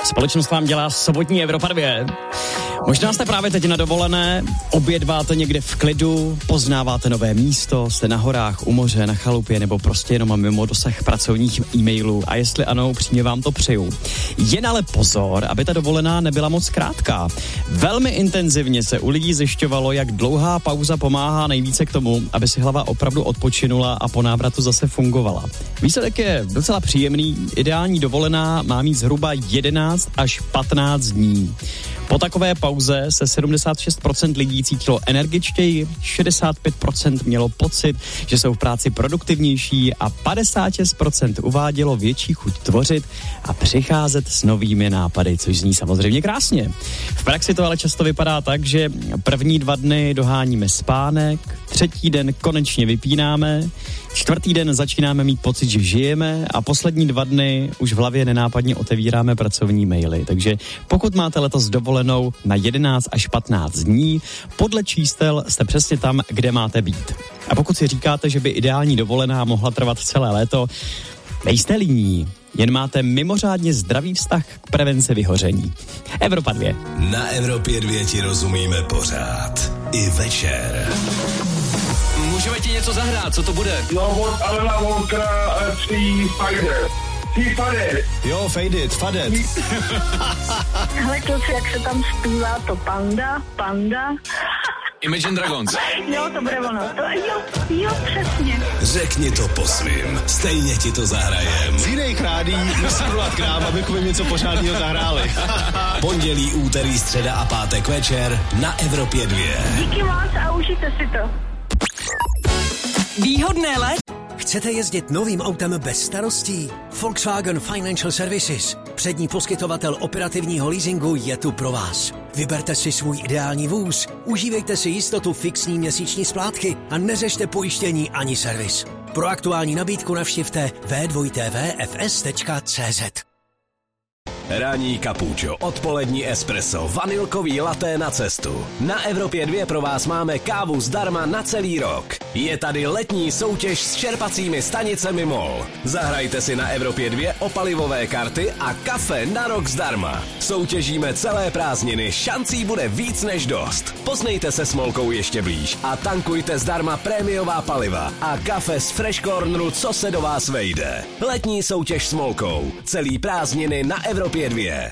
Společnost vám dělá sobotní Evropa 2. Možná jste právě teď na dovolené, obědváte někde v klidu, poznáváte nové místo, jste na horách, u moře, na chalupě nebo prostě jenom mimo dosah pracovních e-mailů a jestli ano, upřímně vám to přeju. Jen ale pozor, aby ta dovolená nebyla moc krátká. Velmi intenzivně se u lidí zjišťovalo, jak dlouhá pauza pomáhá nejvíce k tomu, aby si hlava opravdu odpočinula a po návratu zase fungovala. Výsledek je docela příjemný, ideální dovolená má mít zhruba 11 až 15 dní. Po takové pauze se 76% lidí cítilo energičtěji, 65% mělo pocit, že jsou v práci produktivnější a 56% uvádělo větší chuť tvořit a přicházet s novými nápady, což zní samozřejmě krásně. V praxi to ale často vypadá tak, že první 2 dny doháníme spánek, 3. den konečně vypínáme, 4. den začínáme mít pocit, že žijeme a poslední 2 dny už v hlavě nenápadně otevíráme pracovní maily. Takže pokud máte letos dovolenou na 11 až 15 dní, podle čísel jste přesně tam, kde máte být. A pokud si říkáte, že by ideální dovolená mohla trvat celé léto, nejste líní, jen máte mimořádně zdravý vztah k prevenci vyhoření. Evropa 2. Na Evropě 2 ti rozumíme pořád. I večer. Můžeme ti něco zahrát, co to bude? No, od Alena Walkera 3 Faded. Jo, Faded. Hele kluci, jak se tam zpívá to Panda. Imagine Dragons. Jo, to bude ono. Jo, přesně. Řekni to po svým, stejně ti to zahrajem. Z jiných rádí musí volat k nám, abychom něco pořádného zahráli. Pondělí, úterý, středa a pátek večer na Evropě 2. Díky moc a užijte si to. Výhodné léto. Chcete jezdit novým autem bez starostí? Volkswagen Financial Services, přední poskytovatel operativního leasingu, je tu pro vás. Vyberte si svůj ideální vůz, užívejte si jistotu fixní měsíční splátky a neřešte pojištění ani servis. Pro aktuální nabídku navštivte v2tvfs.cz. Ranní kapučo, odpolední espresso, vanilkový latte na cestu. Na Evropě 2 pro vás máme kávu zdarma na celý rok. Je tady letní soutěž s čerpacími stanicemi MOL. Zahrajte si na Evropě 2 o palivové karty a kafe na rok zdarma. Soutěžíme celé prázdniny, šancí bude víc než dost. Poznejte se s Molkou ještě blíž a tankujte zdarma prémiová paliva a kafe z Fresh Corneru, co se do vás vejde. Letní soutěž s Molkou. Celý prázdniny na Evropě 2.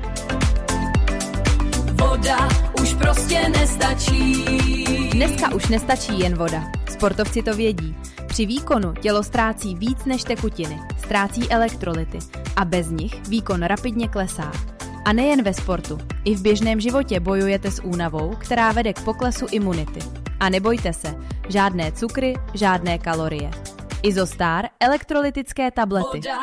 Voda už prostě nestačí. Dneska už nestačí jen voda. Sportovci to vědí. Při výkonu tělo ztrácí víc než tekutiny, ztrácí elektrolyty a bez nich výkon rapidně klesá. A nejen ve sportu, i v běžném životě bojujete s únavou, která vede k poklesu imunity. A nebojte se, žádné cukry, žádné kalorie. Izostar elektrolytické tablety.